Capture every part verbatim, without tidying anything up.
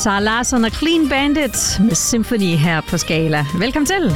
Zara Larsson og Clean Bandit med Symphony her på Skala. Velkommen til.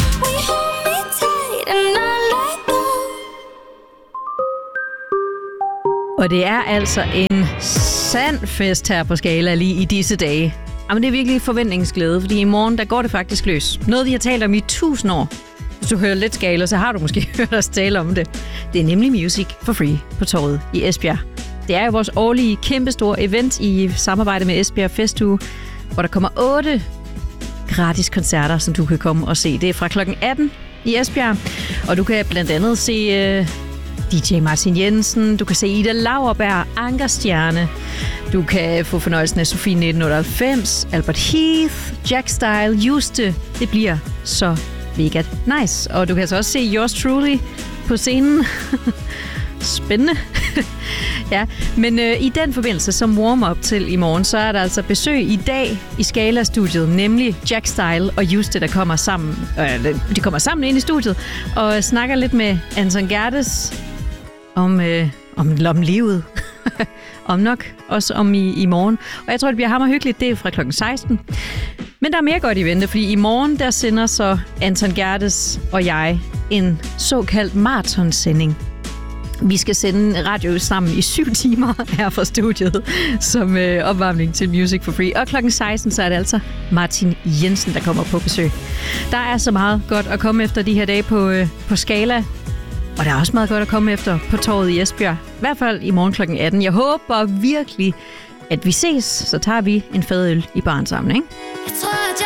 Og det er altså en sand fest her på Skala lige i disse dage. Jamen, det er virkelig forventningsglæde, fordi i morgen der går det faktisk løs. Noget, vi har talt om i tusind år. Hvis du hører lidt Skala, så har du måske hørt os tale om det. Det er nemlig Music for Free på Torvet i Esbjerg. Det er jo vores årlige kæmpestore event i samarbejde med Esbjerg Festuge, hvor der kommer otte gratis koncerter, som du kan komme og se. Det er fra klokken atten i Esbjerg, og du kan blandt andet se uh, D J Martin Jensen, du kan se Ida Lauerberg, Ankerstjerne, du kan få fornøjelsen af Sofie nitten otteoghalvfems, Albert Heath, Jack Style, Juste. Det bliver så mega nice. Og du kan så også se Yours Truly på scenen. Spændende. Ja, men øh, i den forbindelse, som warm-up til i morgen, så er der altså besøg i dag i Skala-studiet, nemlig Jack Style og Juste, der kommer sammen. Øh, de kommer sammen ind i studiet og snakker lidt med Anton Gerdes om, øh, om, om livet. om nok, også om i, i morgen. Og jeg tror, det bliver hammerhyggeligt. Det er fra klokken seksten. Men der er mere godt i vente, fordi i morgen, der sender så Anton Gerdes og jeg en såkaldt maratonsending. Vi skal sende radio sammen i syv timer her fra studiet som øh, opvarmning til Music for Free. Og klokken seksten, så er det altså Martin Jensen, der kommer på besøg. Der er så meget godt at komme efter de her dage på, øh, på Skala. Og der er også meget godt at komme efter på Torvet i Esbjerg. I hvert fald i morgen klokken atten. Jeg håber virkelig, at vi ses. Så tager vi en fadøl i baren sammen, ikke? Jeg tror